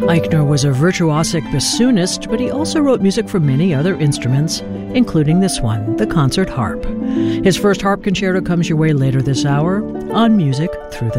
Eichner was a virtuosic bassoonist, but he also wrote music for many other instruments, including this one, the concert harp. His first harp concerto comes your way later this hour on Music Through the